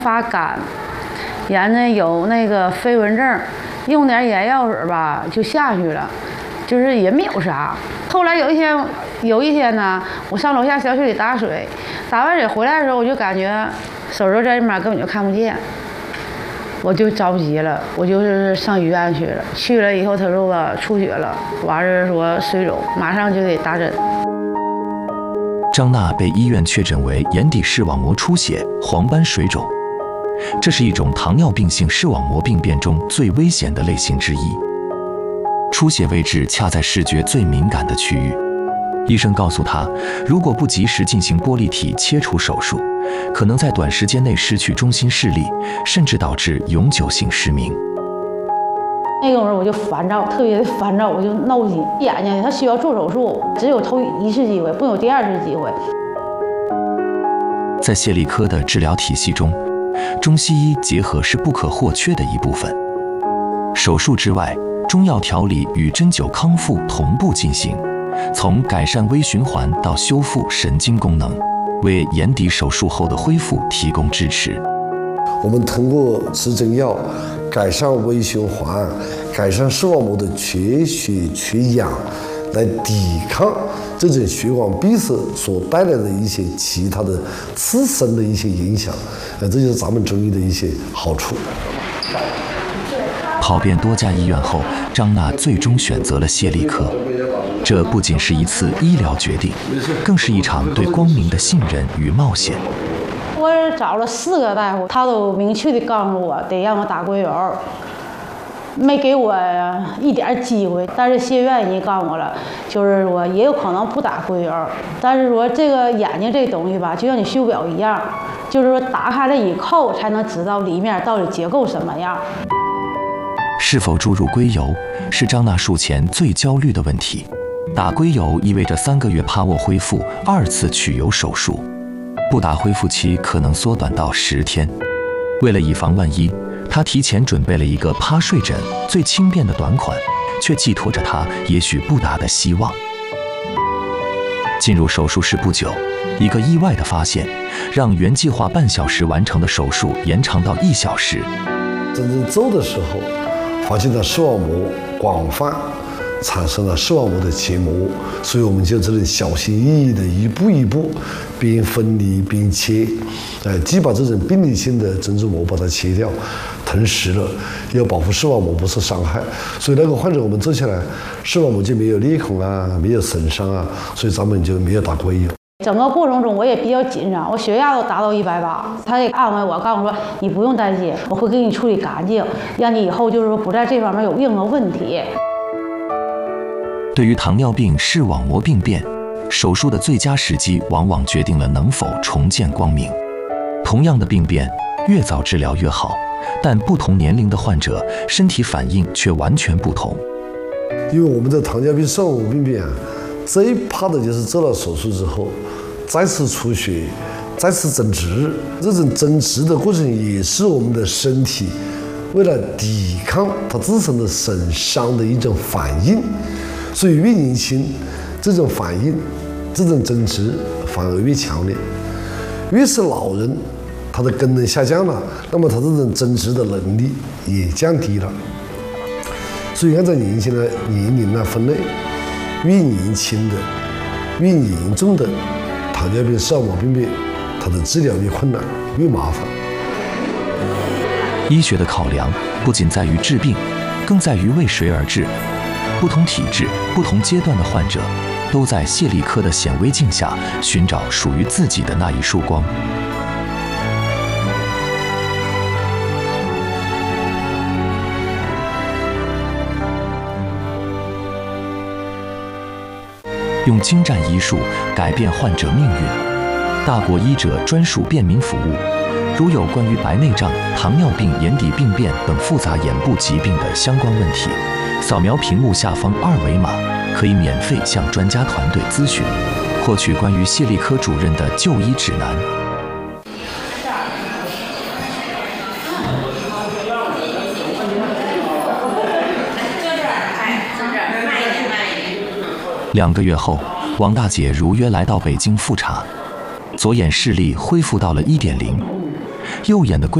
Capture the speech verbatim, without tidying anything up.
发干，眼睛有那个飞蚊症，用点眼药水吧就下去了，就是也没有啥。后来有一天，有一天呢，我上楼下小区里打水，打完水回来的时候，我就感觉手肘这面根本就看不见，我就着急了，我就是上医院去了。去了以后，他说我出血了，完事说水肿，马上就得打针。 张娜被医院确诊为眼底视网膜出血、黄斑水肿，这是一种糖尿病性视网膜病变中最危险的类型之一。出血位置恰在视觉最敏感的区域，医生告诉他，如果不及时进行玻璃体切除手术，可能在短时间内失去中心视力，甚至导致永久性失明。 那个时候我就烦躁，特别的烦躁，我就闹心。眼睛他需要做手术，只有头一次机会，不有第二次机会。 在谢利科的治疗体系中，中西医结合是不可或缺的一部分。手术之外，中药调理与针灸康复同步进行，从改善微循环到修复神经功能，为眼底手术后的恢复提供支持。 我们通过吃针药改善微循环，改善视网膜的缺血缺氧，来抵抗这种血管闭塞所带来的一些其他的次生的一些影响。呃，这就是咱们中医的一些好处。 跑遍多家医院后，张娜最终选择了谢利科。这不仅是一次医疗决定，更是一场对光明的信任与冒险。 我找了四个大夫，他都明确的告诉我得让我打硅油，没给我一点机会。但是谢院已经告诉我了，就是说也有可能不打硅油，但是说这个眼睛这东西吧，就像你修表一样，就是说打开了以后才能知道里面到底结构什么样。 是否注入硅油是张娜术前最焦虑的问题。打硅油意味着三个月趴卧恢复，二次取油手术，不打恢复期可能缩短到十天。为了以防万一，她提前准备了一个趴睡枕，最轻便的短款，却寄托着她也许不打的希望。进入手术室不久，一个意外的发现，让原计划半小时完成的手术延长到一小时。 真正做的时候，发现了视网膜广泛产生了视网膜的结膜，所以我们就只能小心翼翼的一步一步，边分离边切，呃，既把这种病理性的针织膜把它切掉，同时了要保护视网膜不受伤害。所以那个患者我们做起来，视网膜就没有裂孔啊，没有损伤啊，所以咱们就没有打硅油。 整个过程中我也比较紧张，我血压都达到一百八，他也安慰我，告诉我说你不用担心，我会给你处理干净，让你以后就是说不在这方面有任何问题。 对于糖尿病视网膜病变，手术的最佳时机往往决定了能否重见光明。同样的病变，越早治疗越好，但不同年龄的患者身体反应却完全不同。 因为我们的糖尿病视网膜病变啊，最怕的就是做了手术之后，再次出血，再次增殖。这种增殖的过程也是我们的身体为了抵抗它自身的损伤的一种反应。所以越年轻，这种反应，这种增殖反而越强烈；越是老人，他的功能下降了，那么他这种增殖的能力也降低了。所以按照年轻的年龄来分类，越年轻的、越严重的糖尿病视网膜病变，它的治疗越困难、越麻烦。 医学的考量不仅在于治病，更在于为谁而治。不同体质、不同阶段的患者，都在谢利科的显微镜下寻找属于自己的那一束光。用精湛医术改变患者命运，大国医者专属便民服务。如有关于白内障、糖尿病、眼底病变等复杂眼部疾病的相关问题，扫描屏幕下方二维码，可以免费向专家团队咨询，获取关于谢利科主任的就医指南。两个月后，王大姐如约来到北京复查，左眼视力恢复到了一点零。 右眼的龟